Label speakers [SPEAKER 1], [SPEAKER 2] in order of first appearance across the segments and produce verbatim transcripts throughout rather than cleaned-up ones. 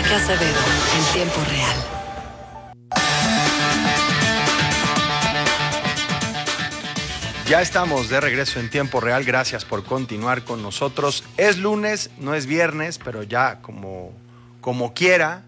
[SPEAKER 1] Enrique Acevedo, en tiempo real.
[SPEAKER 2] Ya estamos de regreso en tiempo real. Gracias por continuar con nosotros. Es lunes, no es viernes, pero ya como, como quiera,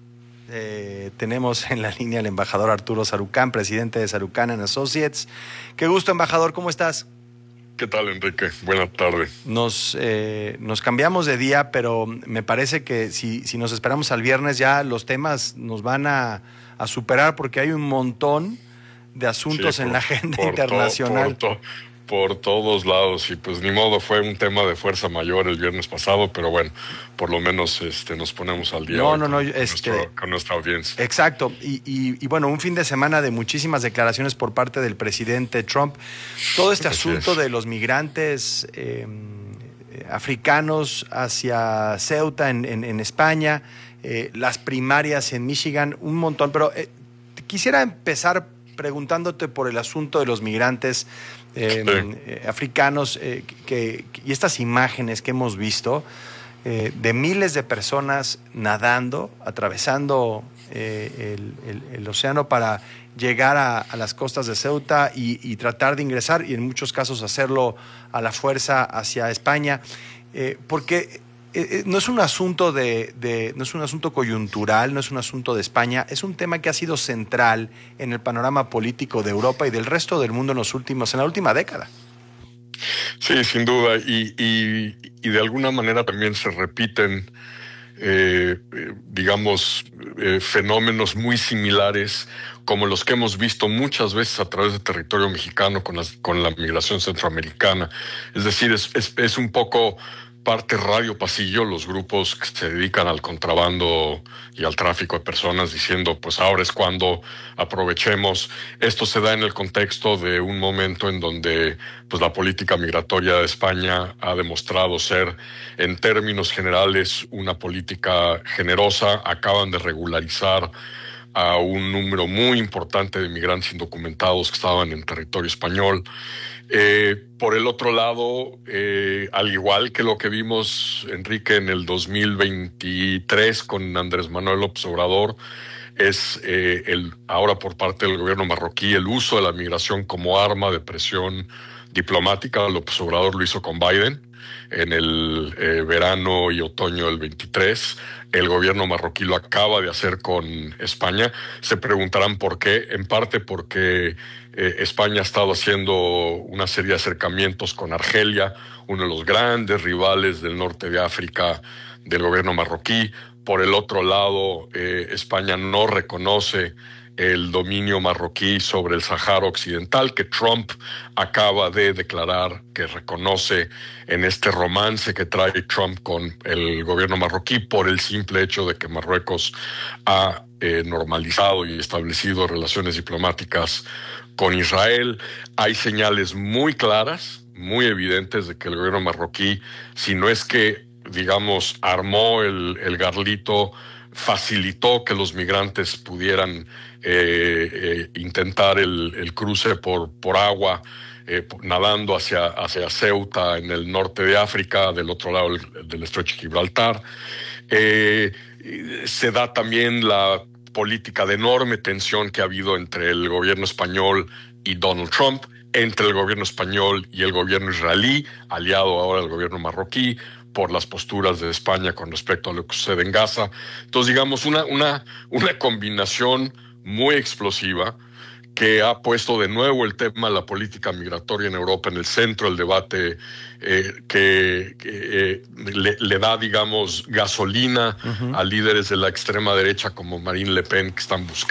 [SPEAKER 2] eh, tenemos en la línea al embajador Arturo Sarucán, presidente de Sarucán and Associates. Qué gusto, embajador, ¿cómo estás?
[SPEAKER 3] ¿Qué tal, Enrique? Buenas tardes.
[SPEAKER 2] Nos, eh, nos cambiamos de día, pero me parece que si, si nos esperamos al viernes ya los temas nos van a, a superar porque hay un montón de asuntos sí, por, en la agenda por internacional.
[SPEAKER 3] To, por, to, por todos lados, y pues ni modo, fue un tema de fuerza mayor el viernes pasado, pero bueno, por lo menos este, nos ponemos al día
[SPEAKER 2] no, no,
[SPEAKER 3] con,
[SPEAKER 2] no,
[SPEAKER 3] con,
[SPEAKER 2] este,
[SPEAKER 3] nuestro, con nuestra audiencia.
[SPEAKER 2] Exacto, y, y, y bueno, un fin de semana de muchísimas declaraciones por parte del presidente Trump. Todo este asunto de los migrantes eh, africanos hacia Ceuta en, en, en España, eh, las primarias en Michigan, un montón, pero eh, quisiera empezar preguntándote por el asunto de los migrantes eh, sí. eh, africanos eh, que, que, y estas imágenes que hemos visto eh, de miles de personas nadando, atravesando eh, el, el, el océano para llegar a, a las costas de Ceuta y, y tratar de ingresar, y en muchos casos hacerlo a la fuerza hacia España, eh, porque Eh, no es un asunto de, de, no es un asunto coyuntural, no es un asunto de España, es un tema que ha sido central en el panorama político de Europa y del resto del mundo en los últimos, en la última década.
[SPEAKER 3] Sí, sin duda, y, y, y de alguna manera también se repiten, eh, digamos, eh, fenómenos muy similares como los que hemos visto muchas veces a través del territorio mexicano con, las, con la migración centroamericana. Es decir, es, es, es un poco parte radio pasillo, los grupos que se dedican al contrabando y al tráfico de personas, diciendo pues ahora es cuando aprovechemos. Esto se da en el contexto de un momento en donde pues la política migratoria de España ha demostrado ser en términos generales una política generosa. Acaban de regularizar a un número muy importante de migrantes indocumentados que estaban en territorio español. Eh, por el otro lado, eh, al igual que lo que vimos, Enrique, en el dos mil veintitrés con Andrés Manuel López Obrador, es eh, el, ahora por parte del gobierno marroquí el uso de la migración como arma de presión diplomática. López Obrador lo hizo con Biden en el eh, verano y otoño del veintitrés. El gobierno marroquí lo acaba de hacer con España. Se preguntarán por qué. En parte porque eh, España ha estado haciendo una serie de acercamientos con Argelia, uno de los grandes rivales del norte de África del gobierno marroquí. Por el otro lado, eh, España no reconoce el dominio marroquí sobre el Sáhara Occidental, que Trump acaba de declarar que reconoce en este romance que trae Trump con el gobierno marroquí por el simple hecho de que Marruecos ha eh, normalizado y establecido relaciones diplomáticas con Israel. Hay señales muy claras, muy evidentes de que el gobierno marroquí, si no es que, digamos, armó el, el garlito, facilitó que los migrantes pudieran eh, eh, intentar el, el cruce por, por agua, eh, nadando hacia, hacia Ceuta en el norte de África, del otro lado del, del estrecho de Gibraltar. Eh, se da también la política de enorme tensión que ha habido entre el gobierno español y Donald Trump, entre el gobierno español y el gobierno israelí, aliado ahora al gobierno marroquí, por las posturas de España con respecto a lo que sucede en Gaza. Entonces, digamos, una, una, una combinación muy explosiva que ha puesto de nuevo el tema de la política migratoria en Europa en el centro del debate, eh, que, que eh, le, le da, digamos, gasolina uh-huh. a líderes de la extrema derecha como Marine Le Pen, que están buscando